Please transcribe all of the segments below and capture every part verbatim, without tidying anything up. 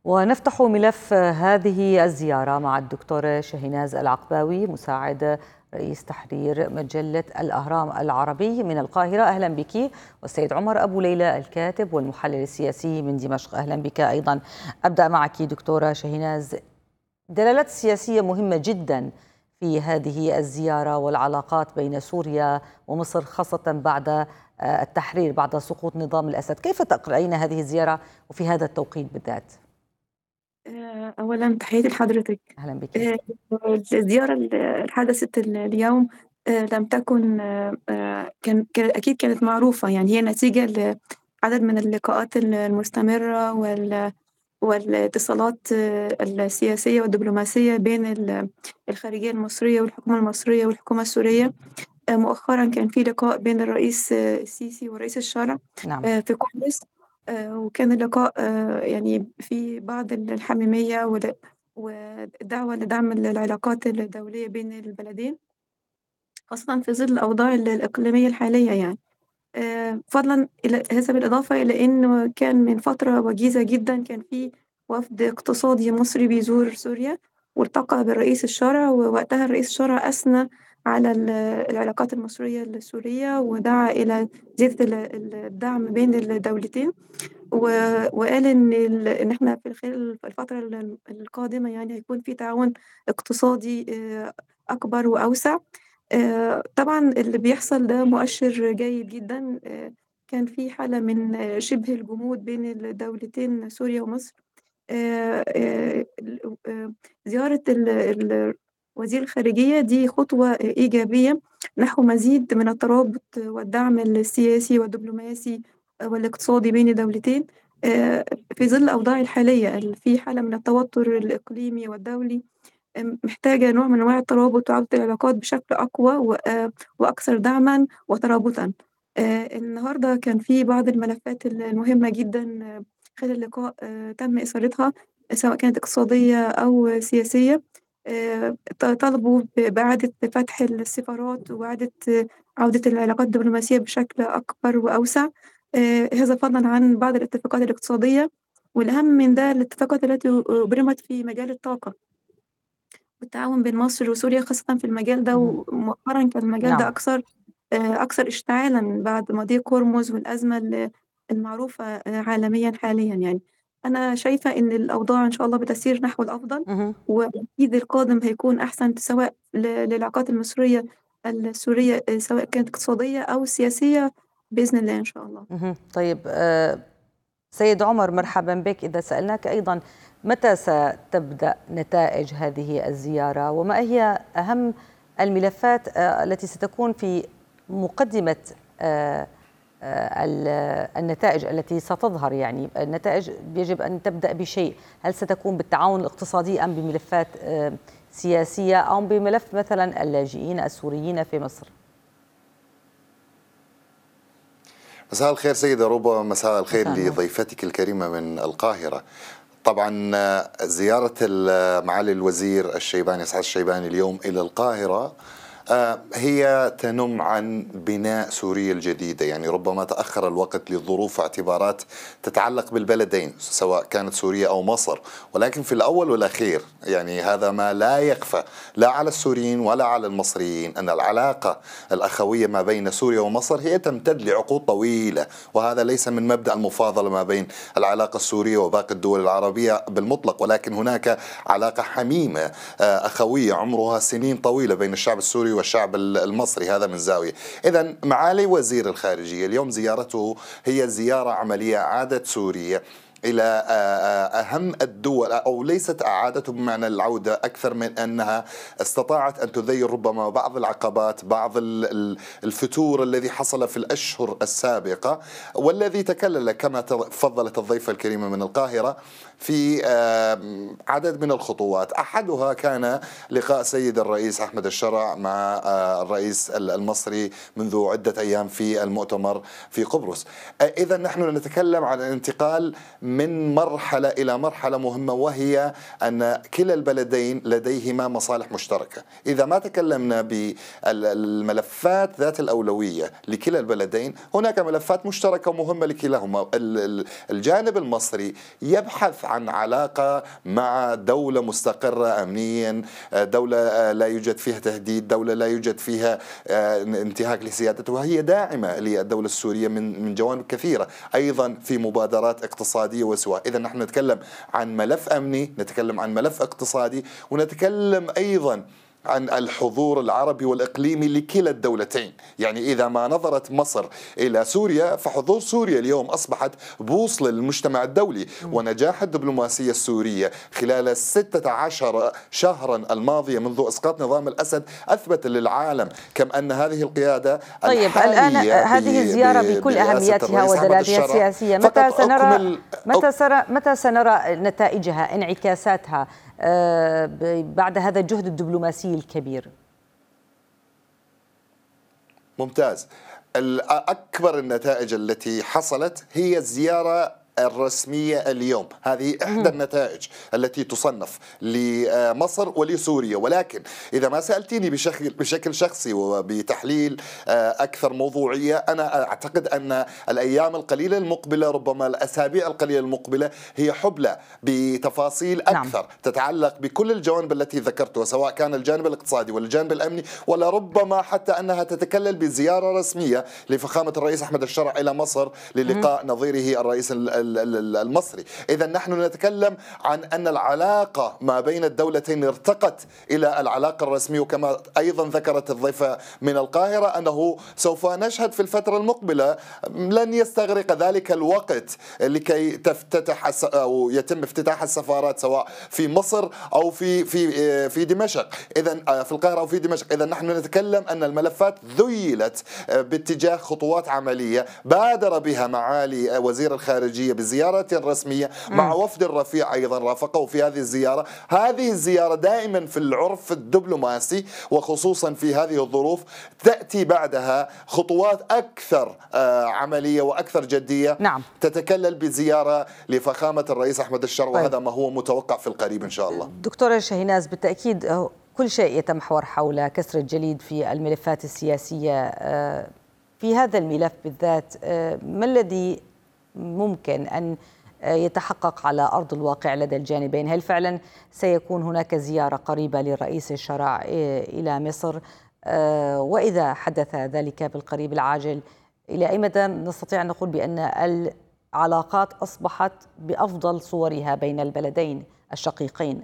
ونفتح ملف هذه الزيارة مع الدكتورة شاهيناز العقباوي مساعد رئيس تحرير مجلة الأهرام العربي من القاهرة. أهلا بك. والسيد عمر أبو ليلى الكاتب والمحلل السياسي من دمشق. أهلا بك أيضا. أبدأ معك دكتورة شاهيناز. دلالات سياسية مهمة جدا في هذه الزيارة والعلاقات بين سوريا ومصر خاصة بعد التحرير بعد سقوط نظام الأسد. كيف تقرأين هذه الزيارة وفي هذا التوقيت بالذات؟ أولا تحياتي لحضرتك. أهلا بك. الزيارة اللي حدثت اليوم لم تكن كان أكيد كانت معروفة، يعني هي نتيجة لعدد من اللقاءات المستمرة وال والاتصالات السياسية والدبلوماسية بين الخارجية المصرية والحكومة المصرية والحكومة السورية. مؤخرا كان في لقاء بين الرئيس السيسي ورئيس الشرع نعم. في قبرص، وكان اللقاء يعني في بعض الحميمية ودعوة لدعم العلاقات الدولية بين البلدين، خاصة في ظل الأوضاع الإقليمية الحالية يعني. فضلا إلى هذا بالإضافة إلى إنه كان من فترة وجيزة جدا كان في وفد اقتصادي مصري بيزور سوريا والتقى بالرئيس الشرع، ووقتها الرئيس الشرع أثنى على العلاقات المصرية السورية ودعا إلى زيادة الدعم بين الدولتين، وقال إن إن إحنا في خلال الفترة القادمة يعني هيكون في تعاون اقتصادي أكبر وأوسع. طبعًا اللي بيحصل ده مؤشر جيد جدًا. كان في حالة من شبه الجمود بين الدولتين سوريا ومصر. آآ آآ ال آآ زيارة ال ال وزير الخارجية دي خطوة إيجابية نحو مزيد من الترابط والدعم السياسي والدبلوماسي والاقتصادي بين الدولتين، آآ في ظل الأوضاع الحالية اللي في حالة من التوتر الإقليمي والدولي. آمم محتاجة نوع من أنواع الترابط وعودة العلاقات بشكل أقوى و آآ وأكثر دعمًا وترابطًا. آآ النهارده كان في بعض الملفات ال المهمة جدًا خلال اللقاء تم إثارتها، سواء كانت اقتصادية أو سياسية. آآ ط طالبوا ب بإعادة فتح السفارات وإعادة عودة العلاقات الدبلوماسية بشكل أكبر وأوسع، آآ هذا فضلًا عن بعض الاتفاقات الاقتصادية، والأهم من ده الاتفاقات التي أُبرمت في مجال الطاقة. والتعاون بين مصر وسوريا خاصةً في المجال ده، مهم. ومؤخرًا كان المجال ده نعم. أكثر آآ أكثر اشتعالًا بعد مضيق هرمز والأزمة ال المعروفة عالميًا حاليًا يعني. أنا شايفة إن الأوضاع إن شاء الله بتسير نحو الأفضل، مهم. وأكيد القادم هيكون أحسن سواء ل للعلاقات المصرية السورية، سواء كانت اقتصادية أو سياسية بإذن الله إن شاء الله. مهم. طيب آه سيد عمر، مرحبا بك. إذا سألناك أيضا متى ستبدأ نتائج هذه الزيارة وما هي أهم الملفات آه التي ستكون في مقدمة آه آه النتائج التي ستظهر؟ يعني النتائج يجب أن تبدأ بشيء. هل ستكون بالتعاون الاقتصادي أم بملفات آه سياسية أو بملف مثلا اللاجئين السوريين في مصر؟ مساء الخير سيدة روبا، مساء الخير لضيفتك الكريمة من القاهرة. طبعا زيارة معالي الوزير الشيباني سعد الشيباني اليوم إلى القاهرة هي تنم عن بناء سوريا الجديدة. يعني ربما تأخر الوقت لظروف واعتبارات تتعلق بالبلدين سواء كانت سوريا أو مصر، ولكن في الأول والأخير يعني هذا ما لا يخفى لا على السوريين ولا على المصريين أن العلاقة الأخوية ما بين سوريا ومصر هي تمتد لعقود طويلة، وهذا ليس من مبدأ المفاضلة ما بين العلاقة السورية وباقي الدول العربية بالمطلق، ولكن هناك علاقة حميمة أخوية عمرها سنين طويلة بين الشعب السوري والشعب المصري. هذا من زاوية. إذن معالي وزير الخارجية اليوم زيارته هي زيارة عملية إعادة سوريا إلى أهم الدول، أو ليست إعادته بمعنى العودة أكثر من أنها استطاعت أن تذيل ربما بعض العقبات، بعض الفتور الذي حصل في الأشهر السابقة، والذي تكلل كما تفضلت الضيفة الكريمة من القاهرة في عدد من الخطوات. أحدها كان لقاء سيد الرئيس أحمد الشرع مع الرئيس المصري منذ عدة أيام في المؤتمر في قبرص. إذا نحن نتكلم عن الانتقال من مرحلة إلى مرحلة مهمة، وهي أن كلا البلدين لديهما مصالح مشتركة. إذا ما تكلمنا بالملفات ذات الأولوية لكلا البلدين، هناك ملفات مشتركة مهمة لكلاهما. الجانب المصري يبحث عن علاقة مع دولة مستقرة أمنيا، دولة لا يوجد فيها تهديد، دولة لا يوجد فيها انتهاك لسيادته، وهي داعمة للدولة السورية من من جوانب كثيرة، أيضا في مبادرات اقتصادية وسواء. إذا نحن نتكلم عن ملف أمني، نتكلم عن ملف اقتصادي، ونتكلم أيضا عن الحضور العربي والإقليمي لكلا الدولتين. يعني إذا ما نظرت مصر إلى سوريا، فحضور سوريا اليوم أصبحت بوصلة للمجتمع الدولي. ونجاح الدبلوماسية السورية خلال الستة عشر شهرا الماضية منذ إسقاط نظام الأسد أثبت للعالم كم أن هذه القيادة طيب الآن هذه الزيارة بكل أهميتها ودلالاتها السياسية متى سنرى متى سنرى متى سنرى نتائجها، انعكاساتها بعد هذا الجهد الدبلوماسي الكبير؟ ممتاز. أكبر النتائج التي حصلت هي الزيارة الرسمية اليوم. هذه إحدى النتائج التي تصنف لمصر ولسوريا. ولكن إذا ما سألتيني بشكل بشكل شخصي وبتحليل أكثر موضوعية، أنا أعتقد أن الأيام القليلة المقبلة، ربما الأسابيع القليلة المقبلة، هي حبلى بتفاصيل أكثر نعم. تتعلق بكل الجوانب التي ذكرتها، سواء كان الجانب الاقتصادي ولا الجانب الأمني، ولا ربما حتى أنها تتكلل بزيارة رسمية لفخامة الرئيس أحمد الشرع إلى مصر للقاء نظيره الرئيس المصري. إذا نحن نتكلم عن أن العلاقة ما بين الدولتين ارتقت إلى العلاقة الرسمية. وكما أيضا ذكرت الضيفة من القاهرة أنه سوف نشهد في الفترة المقبلة، لن يستغرق ذلك الوقت لكي تفتتح أو يتم افتتاح السفارات سواء في مصر أو في في في دمشق، إذا في القاهرة أو في دمشق. إذا نحن نتكلم أن الملفات ذيلت باتجاه خطوات عملية بادر بها معالي وزير الخارجية بزيارة رسمية مع وفد الرفيع أيضا رافقه في هذه الزيارة. هذه الزيارة دائما في العرف الدبلوماسي وخصوصا في هذه الظروف تأتي بعدها خطوات أكثر عملية وأكثر جدية نعم. تتكلل بزيارة لفخامة الرئيس أحمد الشرع، وهذا ما هو متوقع في القريب إن شاء الله. دكتورة شاهيناز، بالتأكيد كل شيء يتمحور حول كسر الجليد في الملفات السياسية. في هذا الملف بالذات ما الذي ممكن أن يتحقق على أرض الواقع لدى الجانبين؟ هل فعلا سيكون هناك زيارة قريبة للرئيس الشرع إلى مصر؟ وإذا حدث ذلك بالقريب العاجل، إلى أي مدى نستطيع أن نقول بأن العلاقات أصبحت بأفضل صورها بين البلدين الشقيقين؟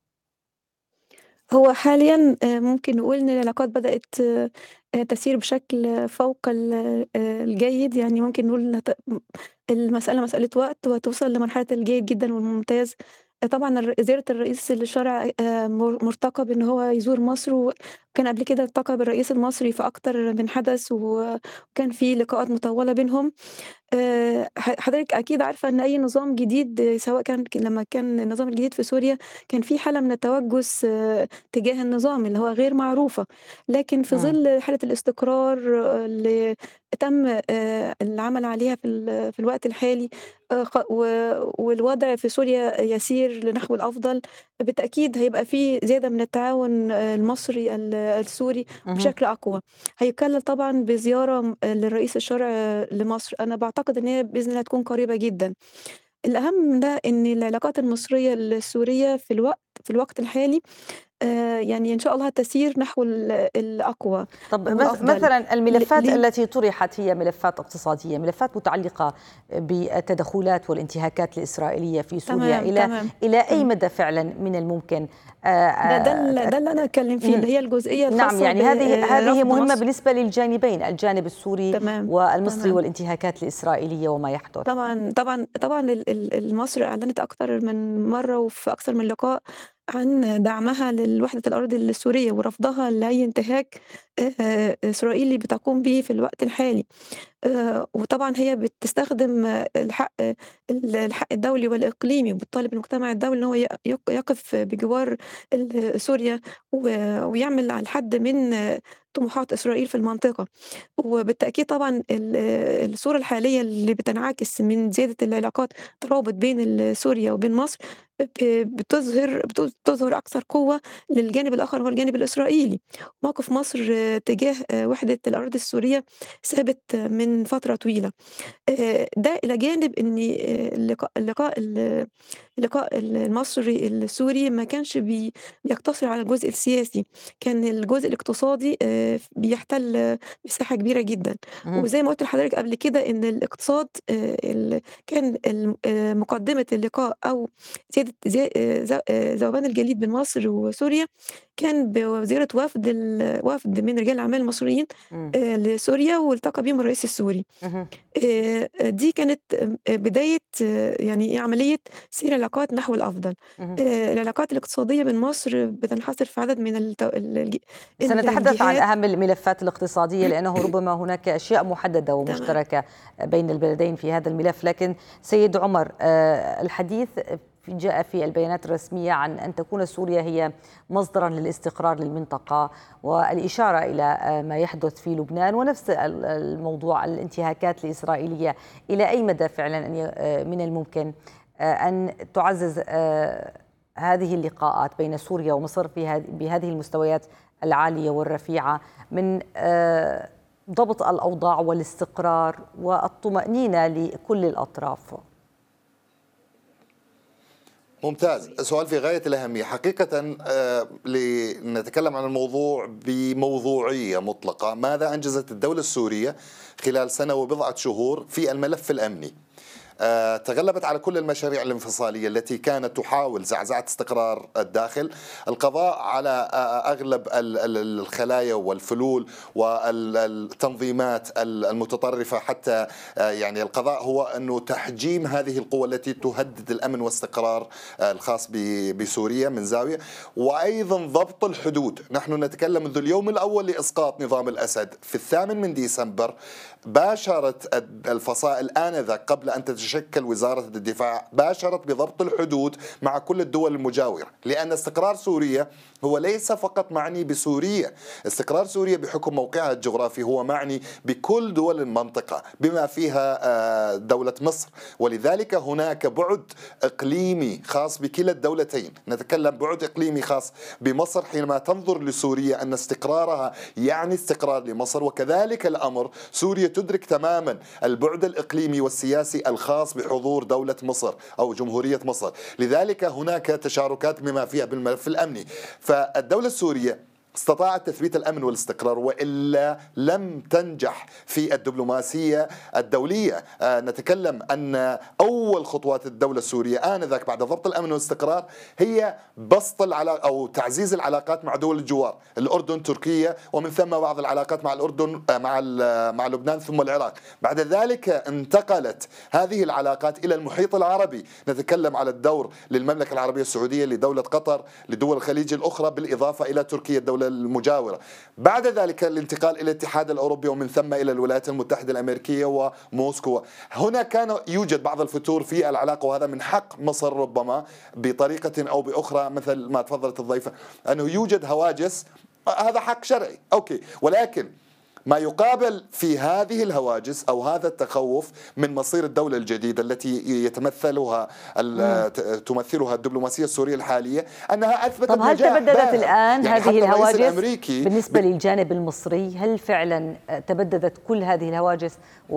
هو حاليا ممكن نقول ان العلاقات بدأت تسير بشكل فوق الجيد. يعني ممكن نقول المسألة مسألة وقت وتوصل لمرحلة الجيد جدا والممتاز. طبعا زيارة الرئيس للشرع مرتقب ان هو يزور مصر، وكان قبل كده التقى بالرئيس المصري في اكتر من حدث، وكان في لقاءات مطولة بينهم. حضرتك أكيد عارفة إن أي نظام جديد، سواء كان لما كان النظام الجديد في سوريا، كان في حالة من التوجس تجاه النظام اللي هو غير معروفة، لكن في ظل حالة الاستقرار اللي تم العمل عليها في في الوقت الحالي والوضع في سوريا يسير لنحو الأفضل، بالتأكيد هيبقى في زيادة من التعاون المصري السوري بشكل أقوى. هيكلل طبعا بزيارة للرئيس الشرع لمصر. أنا بعتقد إن هي بإذن الله تكون قريبة جدا. الأهم من ده إن العلاقات المصرية السورية في الوقت في الوقت الحالي آه يعني إن شاء الله تسير نحو الأقوى. طب مثلا الملفات ل... التي طرحت هي ملفات اقتصادية، ملفات متعلقة بالتدخلات والانتهاكات الإسرائيلية في سوريا. تمام. إلى تمام. إلى أي مدى فعلا من الممكن آه ده ده, ده اللي أنا أتكلم فيه، اللي هي الجزئية الخاصة. نعم، يعني هذه هذه مهمة مصر. بالنسبة للجانبين، الجانب السوري تمام. والمصري تمام. والانتهاكات الإسرائيلية وما يحدث. طبعا طبعا طبعا مصر أعلنت أكثر من مرة وفي أكثر من لقاء عن دعمها للوحدة الأرض السورية ورفضها لأي انتهاك إسرائيلي بتقوم به في الوقت الحالي. وطبعا هي بتستخدم الحق الحق الدولي والإقليمي، وبتطالب المجتمع الدولي أنه يقف بجوار سوريا ويعمل على الحد من طموحات إسرائيل في المنطقة. وبالتأكيد طبعًا ال الصورة الحالية اللي بتنعكس من زيادة العلاقات الترابط بين ال سوريا وبين مصر ب بتظهر بت بتظهر أكثر قوة للجانب الآخر وهو الجانب الإسرائيلي. موقف مصر تجاه وحدة الأراضي السورية ثابت من فترة طويلة. آآ ده إلى جانب إن آآ اللقاء اللقاء ال اللقاء ال المصري السوري ما كانش بي بيقتصر على الجزء السياسي، كان الجزء الاقتصادي آآ بيحتل مساحة كبيرة جدًا. اهم. وزي ما قُلت لحضرتك قبل كده إن الاقتصاد آآ ال كان الم آآ مقدمة اللقاء أو زيادة زي آآ ذ آآ ذوبان الجليد بين مصر وسوريا كان بوزيرة وفد ال وفد من رجال الأعمال المصريين إمم. آآ لسوريا والتقى بيهم الرئيس السوري. اهم. آآ دي كانت آمم بداية آه، يعني إيه، عملية سير العلاقات نحو الأفضل. اهم. آآ العلاقات الاقتصادية بين مصر بتنحصر في عدد من الت ال الج ال سنتحدث عن الجهات. أهم الملفات الاقتصادية لأنه ربما هناك أشياء محددة تمام. ومشتركة بين البلدين في هذا الملف، لكن سيد عمر، آه، الحديث في- جاء في البيانات الرسمية عن أن تكون سوريا هي مصدرا للاستقرار للمنطقة، والإشارة إلى آه، ما يحدث في لبنان، ونفس ال- الموضوع الانتهاكات الإسرائيلية. إلى أي مدى فعلا أن ي- آه، من الممكن آه، أن تعزز آه، هذه اللقاءات بين سوريا ومصر في هذه بهذه المستويات العالية والرفيعة من آه، ضبط الأوضاع والاستقرار والطمأنينة لكل الأطراف؟ ممتاز، سؤال في غاية الأهمية حقيقة. آه، لنتكلم عن الموضوع بموضوعية مطلقة. ماذا أنجزت الدولة السورية خلال سنة وبضعة شهور في الملف الأمني؟ آه، تغلبت على كل المشاريع الانفصالية التي كانت تحاول زعزعة استقرار الداخل، القضاء على آه، أغلب ال- ال- الخلايا والفلول والتنظيمات المتطرفة، حتى آه، يعني القضاء هو أنه تحجيم هذه القوى التي تهدد الأمن والاستقرار آه، الخاص ب- بسوريا من زاوية، وأيضا ضبط الحدود. نحن نتكلم منذ اليوم الأول لإسقاط نظام الأسد في الثامن من ديسمبر، باشرت الفصائل آنذاك قبل أن تتشكل وزارة الدفاع باشرت بضبط الحدود مع كل الدول المجاورة، لأن استقرار سوريا هو ليس فقط معني بسوريا. استقرار سوريا بحكم موقعها الجغرافي هو معني بكل دول المنطقة بما فيها دولة مصر، ولذلك هناك بعد إقليمي خاص بكلا الدولتين. نتكلم بعد إقليمي خاص بمصر حينما تنظر لسوريا أن استقرارها يعني استقرار لمصر، وكذلك الأمر سوريا تدرك تماما البعد الإقليمي والسياسي الخاص بحضور دولة مصر أو جمهورية مصر. لذلك هناك تشاركات بما فيها بالملف الأمني. فالدولة السورية استطاعت تثبيت الأمن والاستقرار، وإلا لم تنجح في الدبلوماسية الدولية. آه نتكلم أن أول خطوات الدولة السورية آنذاك بعد ضبط الأمن والاستقرار هي بسط العلاقة أو تعزيز العلاقات مع دول الجوار، الأردن، تركيا، ومن ثم بعض العلاقات مع الأردن آه مع مع لبنان ثم العراق. بعد ذلك انتقلت هذه العلاقات إلى المحيط العربي. نتكلم على الدور للمملكة العربية السعودية، لدولة قطر، لدول الخليج الأخرى، بالإضافة إلى تركيا الدولة المجاورة. بعد ذلك الانتقال إلى الاتحاد الأوروبي ومن ثم إلى الولايات المتحدة الأمريكية وموسكو. هنا كان يوجد بعض الفتور في العلاقة، وهذا من حق مصر ربما بطريقة أو بأخرى مثل ما تفضلت الضيفة أنه يوجد هواجس، هذا حق شرعي أوكي، ولكن ما يقابل في هذه الهواجس أو هذا التخوف من مصير الدولة الجديدة التي يتمثلها تمثلها الدبلوماسية السورية الحالية أنها أثبتت طب هل نجاح تبددت باهر. الآن يعني هذه الهواجس الأمريكي بالنسبة ب... للجانب المصري؟ هل فعلا تبددت كل هذه الهواجس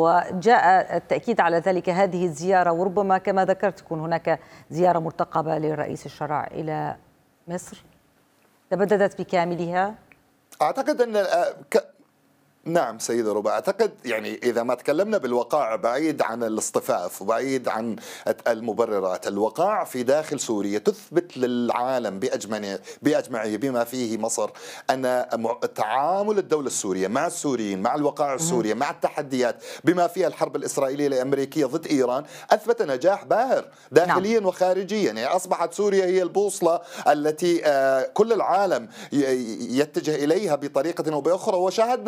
وجاء التأكيد على ذلك هذه الزيارة، وربما كما ذكرت تكون هناك زيارة مرتقبة للرئيس الشرع إلى مصر؟ تبددت بكاملها؟ أعتقد أن ك... نعم سيدة ربا، أعتقد يعني إذا ما تكلمنا بالوقائع بعيد عن الاصطفاف وبعيد عن المبررات، الوقائع في داخل سوريا تثبت للعالم بأجمعه بأجمعه بما فيه مصر أن تعامل الدولة السورية مع السوريين، مع الوقائع السورية، مع التحديات بما فيها الحرب الإسرائيلية الأمريكية ضد إيران، أثبت نجاح باهر داخليا نعم. وخارجيا. يعني أصبحت سوريا هي البوصلة التي كل العالم يتجه إليها بطريقة أو بأخرى، وشاهدنا منذ يوم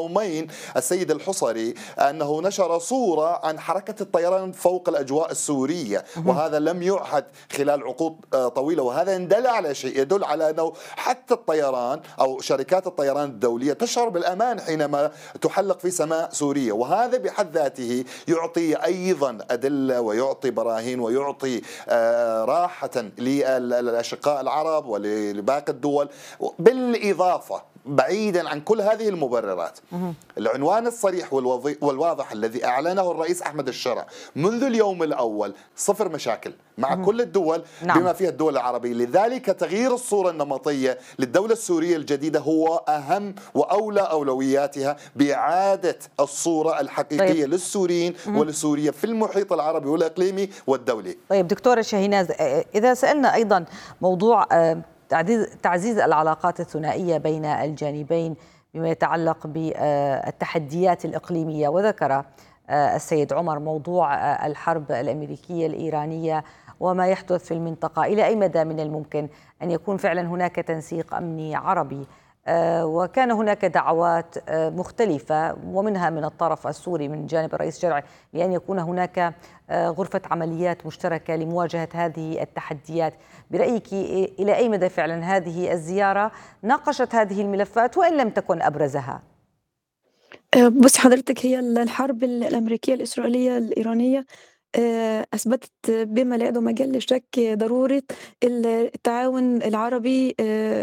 يومين السيد الحصري أنه نشر صورة عن حركة الطيران فوق الأجواء السورية، وهذا لم يعهد خلال عقود طويلة، وهذا إن دل على شيء يدل على أنه حتى الطيران أو شركات الطيران الدولية تشعر بالأمان حينما تحلق في سماء سوريا، وهذا بحد ذاته يعطي أيضا أدلة ويعطي براهين ويعطي راحة للأشقاء العرب ولباقي الدول. بالإضافة بعيدا عن كل هذه المبررات، العنوان الصريح والواضح الذي أعلنه الرئيس أحمد الشرع منذ اليوم الأول صفر مشاكل مع كل الدول بما فيها الدول العربية. لذلك تغيير الصورة النمطية للدولة السورية الجديدة هو أهم وأولى أولوياتها بإعادة الصورة الحقيقية طيب. للسوريين ولسوريا في المحيط العربي والإقليمي والدولي. طيب دكتورة شاهيناز، إذا سألنا أيضا موضوع تعزيز العلاقات الثنائية بين الجانبين بما يتعلق بالتحديات الإقليمية، وذكر السيد عمر موضوع الحرب الأمريكية الإيرانية وما يحدث في المنطقة، إلى أي مدى من الممكن أن يكون فعلا هناك تنسيق أمني عربي؟ وكان هناك دعوات مختلفة ومنها من الطرف السوري من جانب الرئيس الشرعي لأن يكون هناك غرفة عمليات مشتركة لمواجهة هذه التحديات. برأيك إلى أي مدى فعلا هذه الزيارة ناقشت هذه الملفات وإن لم تكن أبرزها؟ بص حضرتك، هي الحرب الأمريكية الإسرائيلية الإيرانية أثبتت بما لا يدع مجال للشك ضرورة التعاون العربي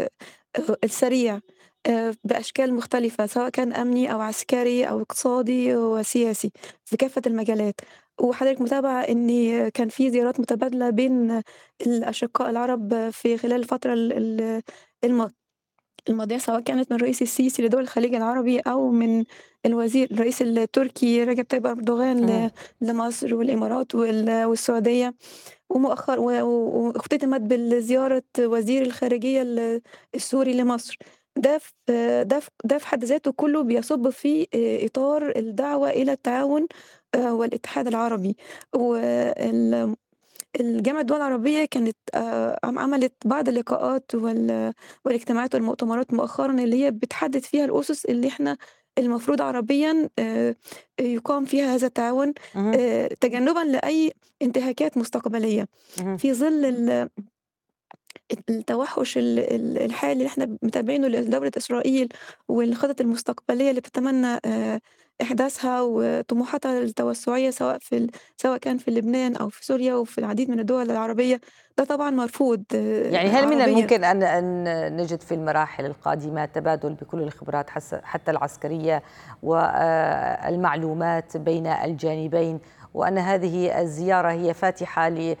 السريع بأشكال مختلفة، سواء كان أمني أو عسكري أو اقتصادي وسياسي في كافة المجالات. وحضرتك متابعة إن كان في زيارات متبادلة بين الأشقاء العرب في خلال الفترة الماضية، سواء كانت من الرئيس السيسي لدول الخليج العربي أو من الوزير الرئيس التركي رجب طيب أردوغان لمصر والإمارات والسعودية، ومؤخر واختتمت بزيارة وزير الخارجية السوري لمصر. ده في ده في ده في حد ذاته كله بيصب في إطار الدعوة إلى التعاون والاتحاد العربي. وال الجامعة الدول العربية كانت عملت بعض اللقاءات والاجتماعات والمؤتمرات مؤخرا اللي هي بتحدد فيها الأسس اللي احنا المفروض عربيا يقام فيها هذا التعاون تجنبا لأي انتهاكات مستقبلية في ظل التوحش الحالي اللي احنا متابعينه لدولة إسرائيل والخطط المستقبلية اللي بتتمنى إحداثها وطموحاتها التوسعية، سواء في سواء كان في لبنان أو في سوريا وفي العديد من الدول العربية. ده طبعا مرفوض. يعني هل من الممكن أن أن نجد في المراحل القادمة تبادل بكل الخبرات حتى العسكرية والمعلومات بين الجانبين، وأن هذه الزيارة هي فاتحة ل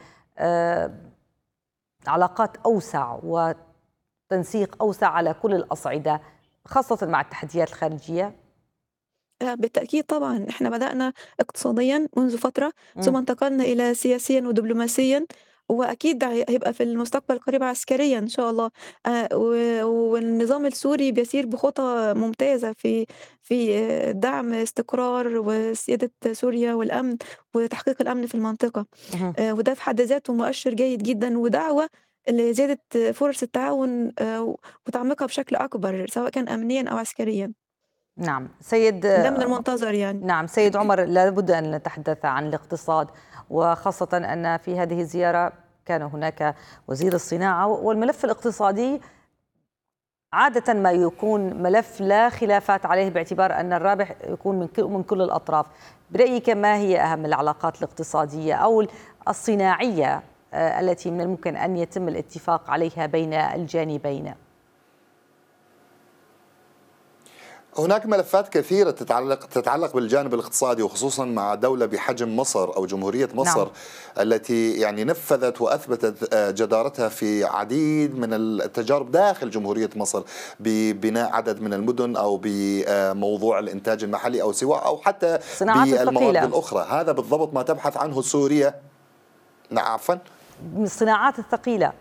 علاقات أوسع وتنسيق أوسع على كل الأصعدة خاصة مع التحديات الخارجية؟ بالتأكيد طبعا، احنا بدأنا اقتصاديا منذ فترة م. ثم انتقلنا إلى سياسيا ودبلوماسيا، وأكيد هيبقى في المستقبل القريب عسكريا إن شاء الله. آه والنظام السوري بيسير بخطى ممتازة في في دعم استقرار وسيادة سوريا والأمن وتحقيق الأمن في المنطقة. آه وده في حد ذاته مؤشر جيد جدا ودعوة لزيادة فرص التعاون آه وتعميقها بشكل أكبر سواء كان أمنيا أو عسكريا. نعم سيد، ده من المنتظر يعني. نعم سيد عمر، لابد أن نتحدث عن الاقتصاد، وخاصة أن في هذه الزيارة كان هناك وزير الصناعة، والملف الاقتصادي عادة ما يكون ملف لا خلافات عليه باعتبار أن الرابح يكون من من كل الأطراف. برأيك ما هي أهم العلاقات الاقتصادية أو الصناعية التي من الممكن أن يتم الاتفاق عليها بين الجانبين؟ هناك ملفات كثيرة تتعلق تتعلق بالجانب الاقتصادي، وخصوصا مع دولة بحجم مصر أو جمهورية مصر. نعم. التي يعني نفذت وأثبتت جدارتها في عديد من التجارب داخل جمهورية مصر ببناء عدد من المدن أو بموضوع الإنتاج المحلي أو سواء أو حتى بالمواد الأخرى. هذا بالضبط ما تبحث عنه سوريا. نعم عفوا الصناعات الثقيلة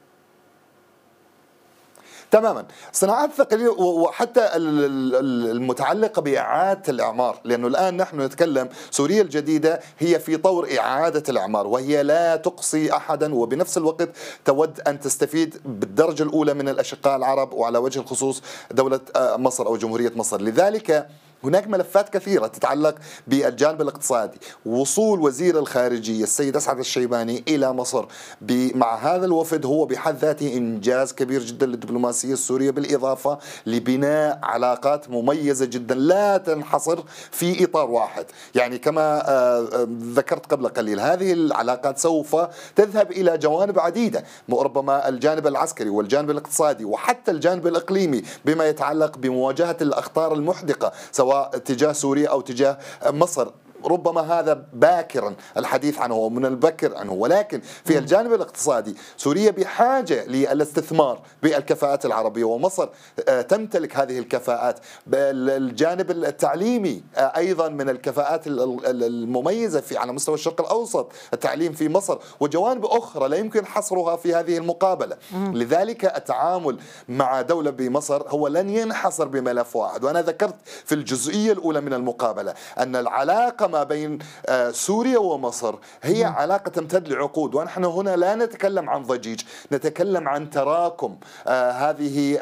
تماما، الصناعات الثقيلة وحتى المتعلقة بإعادة الإعمار، لأنه الآن نحن نتكلم سوريا الجديدة هي في طور إعادة الإعمار، وهي لا تقصي أحدا، وبنفس الوقت تود أن تستفيد بالدرجة الأولى من الأشقاء العرب، وعلى وجه الخصوص دولة مصر أو جمهورية مصر. لذلك هناك ملفات كثيرة تتعلق بالجانب الاقتصادي. وصول وزير الخارجية السيد أسعد الشيباني إلى مصر مع هذا الوفد هو بحد ذاته إنجاز كبير جدا للدبلوماسية السورية، بالإضافة لبناء علاقات مميزة جدا لا تنحصر في إطار واحد. يعني كما ذكرت قبل قليل هذه العلاقات سوف تذهب إلى جوانب عديدة، ربما الجانب العسكري والجانب الاقتصادي وحتى الجانب الإقليمي بما يتعلق بمواجهة الأخطار المحدقة سواء تجاه سوريا أو تجاه مصر. ربما هذا باكرا الحديث عنه ومن البكر عنه، ولكن في الجانب الاقتصادي سوريا بحاجة للاستثمار بالكفاءات العربية، ومصر تمتلك هذه الكفاءات. الجانب التعليمي أيضا من الكفاءات المميزة في على مستوى الشرق الأوسط، التعليم في مصر، وجوانب أخرى لا يمكن حصرها في هذه المقابلة. لذلك التعامل مع دولة بمصر هو لن ينحصر بملف واحد. وأنا ذكرت في الجزئية الأولى من المقابلة أن العلاقة ما بين سوريا ومصر هي علاقة تمتد لعقود، ونحن هنا لا نتكلم عن ضجيج، نتكلم عن تراكم هذه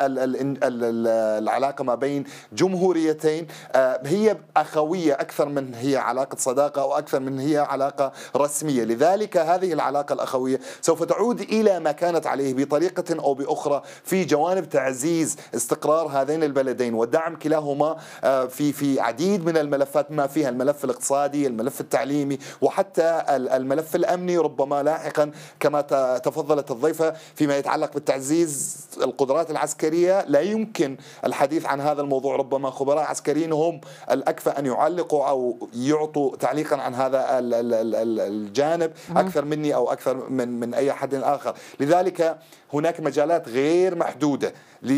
العلاقة ما بين جمهوريتين هي أخوية أكثر من هي علاقة صداقة أو أكثر من هي علاقة رسمية. لذلك هذه العلاقة الأخوية سوف تعود إلى ما كانت عليه بطريقة أو بأخرى في جوانب تعزيز استقرار هذين البلدين ودعم كلاهما في في عديد من الملفات، ما فيها الملف الاقتصادي، الملف التعليمي، وحتى الملف الأمني ربما لاحقا كما تفضلت الضيفة فيما يتعلق بالتعزيز القدرات العسكرية. لا يمكن الحديث عن هذا الموضوع، ربما خبراء عسكريين هم الأكفأ أن يعلقوا أو يعطوا تعليقا عن هذا الجانب أكثر مني أو أكثر من من أي حد آخر. لذلك هناك مجالات غير محدودة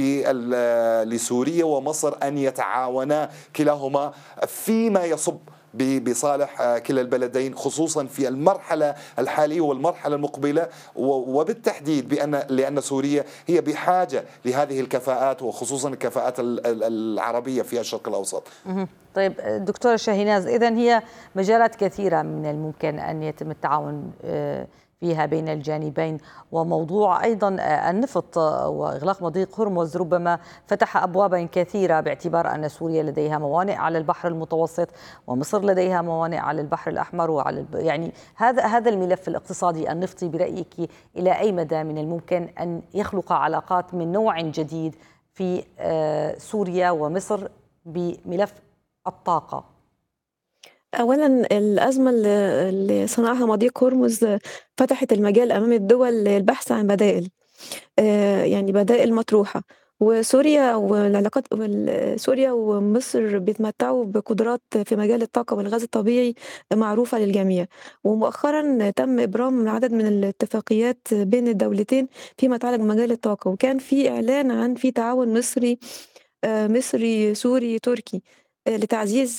لسوريا ومصر أن يتعاونا كلاهما فيما يصب بصالح كلا البلدين، خصوصا في المرحلة الحالية والمرحلة المقبلة، وبالتحديد بأن لأن سوريا هي بحاجة لهذه الكفاءات وخصوصا الكفاءات العربية في الشرق الأوسط. طيب دكتورة شاهيناز، إذن هي مجالات كثيرة من الممكن أن يتم التعاون فيها بين الجانبين، وموضوع أيضا النفط وإغلاق مضيق هرمز ربما فتح أبوابا كثيرة، باعتبار أن سوريا لديها موانئ على البحر المتوسط ومصر لديها موانئ على البحر الأحمر وعلى يعني هذا هذا الملف الاقتصادي النفطي برأيك إلى أي مدى من الممكن أن يخلق علاقات من نوع جديد في سوريا ومصر بملف الطاقة؟ أولا الأزمة اللي صنعها مضيق هرمز فتحت المجال أمام الدول للبحث عن بدائل، يعني بدائل مطروحة. وسوريا والعلاقات سوريا ومصر بيتمتعوا بقدرات في مجال الطاقة والغاز الطبيعي معروفة للجميع، ومؤخرا تم إبرام عدد من الاتفاقيات بين الدولتين فيما يتعلق بمجال الطاقة، وكان في إعلان عن في تعاون مصري مصري سوري تركي لتعزيز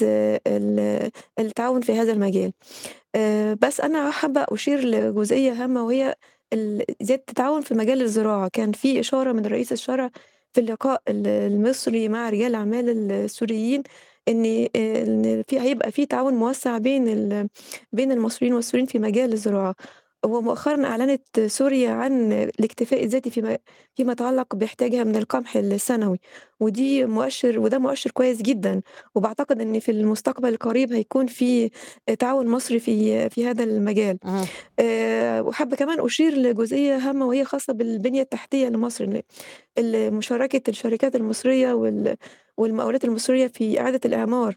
التعاون في هذا المجال. بس أنا حابة أشير لجزئية هامة، وهي زيادة التعاون في مجال الزراعة. كان في إشارة من رئيس الشرع في اللقاء المصري مع رجال الأعمال السوريين إن في هيبقى في تعاون موسع بين بين المصريين والسوريين في مجال الزراعة. ومؤخرا أعلنت سوريا عن الاكتفاء الذاتي فيما فيما يتعلق باحتياجها من القمح السنوي، ودي مؤشر وده مؤشر كويس جدا. وبعتقد ان في المستقبل القريب هيكون في تعاون مصري في في هذا المجال. أه وحابه كمان اشير لجزئيه هامه، وهي خاصه بالبنيه التحتيه لمصر، مشاركه الشركات المصريه والمقاولات المصريه في اعاده الاعمار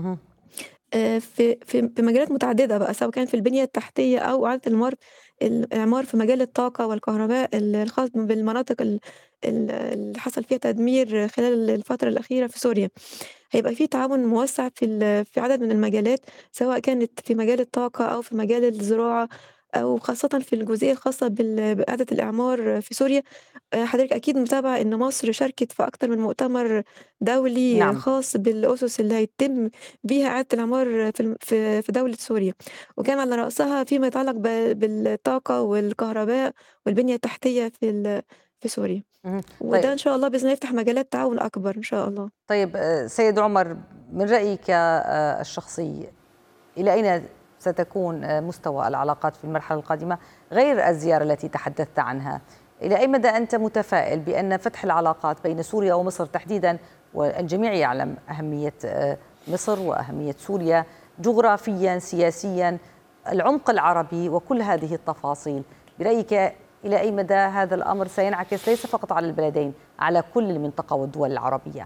في في في مجالات متعدده بقى، سواء كان في البنيه التحتيه او اعاده الاعمار الاعمار في مجال الطاقه والكهرباء الخاص بالمناطق اللي حصل فيها تدمير خلال الفتره الاخيره في سوريا. هيبقى في تعاون موسع في في عدد من المجالات، سواء كانت في مجال الطاقه او في مجال الزراعه، او خاصه في الجزئيه الخاصه باعاده الاعمار في سوريا. حضرتك اكيد متابعه ان مصر شاركت في اكتر من مؤتمر دولي نعم. خاص بالاسس اللي هيتم بيها اعاده الاعمار في في دوله سوريا، وكان على راسها فيما يتعلق بالطاقه والكهرباء والبنيه التحتيه في في سوريا. وده طيب. ان شاء الله باذن الله يفتح مجالات تعاون اكبر ان شاء الله. طيب سيد عمر، من رايك الشخصي الى اين ستكون مستوى العلاقات في المرحله القادمه غير الزياره التي تحدثت عنها؟ إلى أي مدى أنت متفائل بأن فتح العلاقات بين سوريا ومصر تحديدا، والجميع يعلم أهمية مصر وأهمية سوريا جغرافيا سياسيا، العمق العربي وكل هذه التفاصيل. برأيك إلى أي مدى هذا الأمر سينعكس ليس فقط على البلدين، على كل المنطقة والدول العربية؟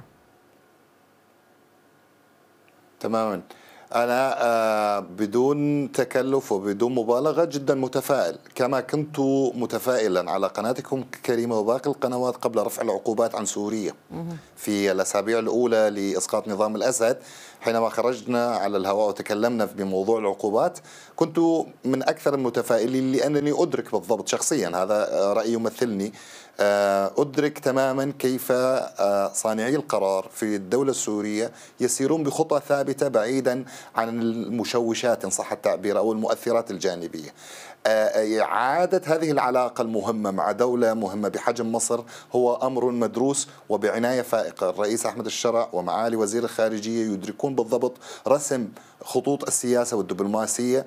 تماما. أنا بدون تكلف وبدون مبالغة جدا متفائل، كما كنت متفائلا على قناتكم الكريمة وباقي القنوات قبل رفع العقوبات عن سوريا في الأسابيع الأولى لإسقاط نظام الأسد. حينما خرجنا على الهواء وتكلمنا بموضوع العقوبات كنت من أكثر المتفائلين، لأنني أدرك بالضبط شخصيا، هذا رأي يمثلني، أدرك تماما كيف صانعي القرار في الدولة السورية يسيرون بخطى ثابتة بعيدا عن المشوشات إن صح التعبير أو المؤثرات الجانبية. إعادة هذه العلاقة المهمة مع دولة مهمة بحجم مصر هو أمر مدروس وبعناية فائقة. الرئيس أحمد الشرع ومعالي وزير الخارجية يدركون بالضبط رسم خطوط السياسة والدبلوماسية.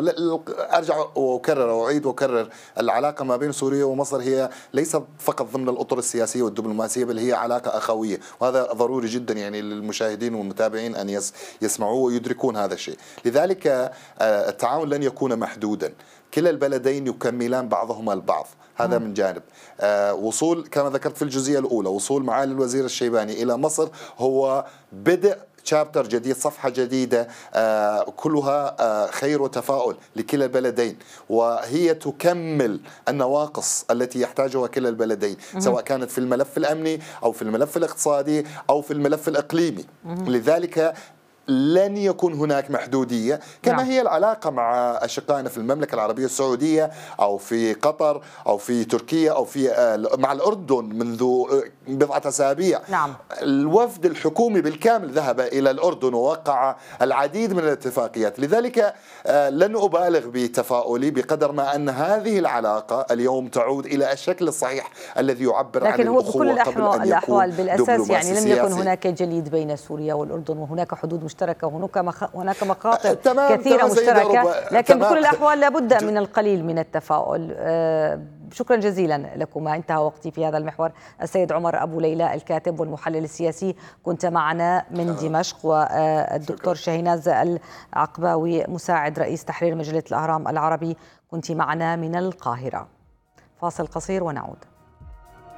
وأرجع وأكرر وأعيد وأكرر، العلاقة ما بين سوريا ومصر هي ليست فقط ضمن الأطر السياسية والدبلوماسية، بل هي علاقة أخوية، وهذا ضروري جدا يعني للمشاهدين والمتابعين أن يسمعوه ويدركون هذا الشيء. لذلك التعاون لن يكون محدودا، كلا البلدين يكملان بعضهما البعض. هذا من جانب. وصول كما ذكرت في الجزئية الأولى، وصول معالي الوزير الشيباني إلى مصر هو بدء شابتر جديد، صفحة جديدة آه كلها آه خير وتفاؤل لكلا البلدين، وهي تكمل النواقص التي يحتاجها كلا البلدين سواء كانت في الملف الأمني أو في الملف الاقتصادي أو في الملف الإقليمي. لذلك لن يكون هناك محدودية، كما نعم. هي العلاقة مع أشقائنا في المملكة العربية السعودية أو في قطر أو في تركيا أو في مع الأردن منذ بضعة أسابيع. نعم. الوفد الحكومي بالكامل ذهب إلى الأردن ووقع العديد من الاتفاقيات. لذلك لن أبالغ بتفاؤلي بقدر ما أن هذه العلاقة اليوم تعود إلى الشكل الصحيح الذي يعبر عن الأخوة. لكن هو بكل الأحوال, الأحوال بالأساس يعني لم يكن هناك جليد بين سوريا والأردن، وهناك حدود مشتركة وهناك هناك مخاطر كثيرة مشتركة، لكن بكل الأحوال لابد من القليل من التفاؤل. شكرا جزيلا لكما. انتهى وقتي في هذا المحور. السيد عمر أبو ليلى الكاتب والمحلل السياسي كنت معنا من دمشق، والدكتور شهيناز العقباوي مساعد رئيس تحرير مجلة الأهرام العربي كنت معنا من القاهرة. فاصل قصير ونعود.